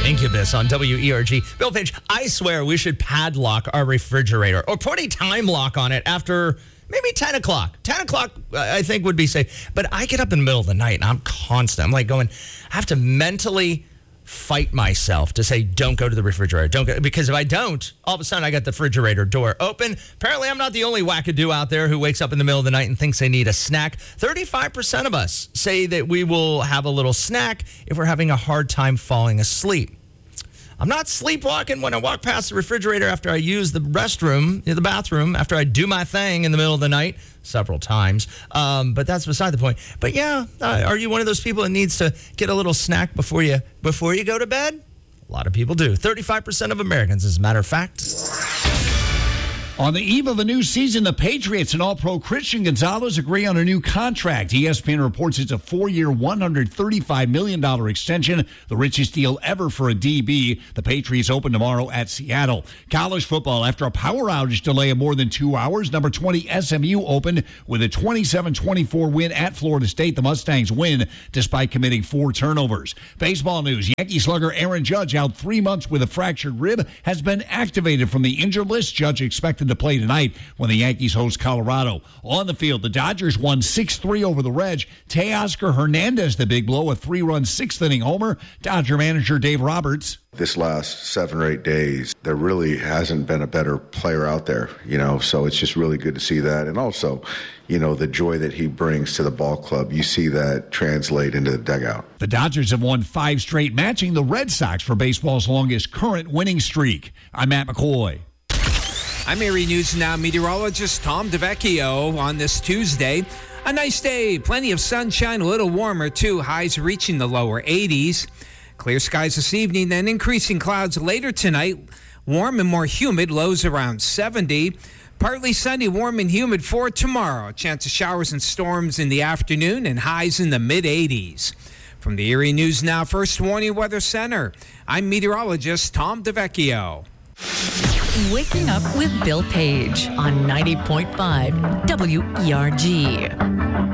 Incubus on WERG. Bill Page, I swear we should padlock our refrigerator or put a time lock on it after maybe 10 o'clock. 10 o'clock, I think, would be safe. But I get up in the middle of the night and I'm constant. I'm like going, I have to mentally fight myself to say, don't go to the refrigerator. Don't go, because if I don't, all of a sudden I got the refrigerator door open. Apparently, I'm not the only wackadoo out there who wakes up in the middle of the night and thinks they need a snack. 35% of us say that we will have a little snack if we're having a hard time falling asleep. I'm not sleepwalking when I walk past the refrigerator after I use the restroom, the bathroom, after I do my thing in the middle of the night several times. But that's beside the point. But yeah, are you one of those people that needs to get a little snack before you go to bed? A lot of people do. 35% of Americans, as a matter of fact. On the eve of a new season, the Patriots and All-Pro Christian Gonzalez agree on a new contract. ESPN reports it's a 4-year, $135 million extension, the richest deal ever for a DB. The Patriots open tomorrow at Seattle. College football, after a power outage delay of more than 2 hours, number 20 SMU opened with a 27-24 win at Florida State. The Mustangs win despite committing 4 turnovers. Baseball news, Yankee slugger Aaron Judge, out 3 months with a fractured rib, has been activated from the injured list. Judge expected to play tonight when the Yankees host Colorado. On the field, the Dodgers won 6-3 over the Reds. Teoscar Hernandez, the big blow, a 3-run 6th-inning homer. Dodger manager Dave Roberts. This last 7 or 8 days, there really hasn't been a better player out there, so it's just really good to see that. And also, the joy that he brings to the ball club, you see that translate into the dugout. The Dodgers have won 5 straight, matching the Red Sox for baseball's longest current winning streak. I'm Matt McCoy. I'm Erie News Now meteorologist Tom DeVecchio on this Tuesday. A nice day, plenty of sunshine, a little warmer too, highs reaching the lower 80s. Clear skies this evening, then increasing clouds later tonight. Warm and more humid, lows around 70. Partly sunny, warm and humid for tomorrow. A chance of showers and storms in the afternoon and highs in the mid-80s. From the Erie News Now First Warning Weather Center, I'm meteorologist Tom DeVecchio. Waking Up with Bill Page on 90.5 WERG.